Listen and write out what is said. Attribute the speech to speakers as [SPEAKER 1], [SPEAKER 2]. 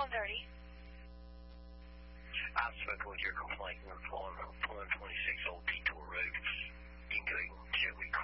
[SPEAKER 1] dirty.
[SPEAKER 2] I've spoken with your complaint. We're pulling 26 Old Detour Road. You can go check with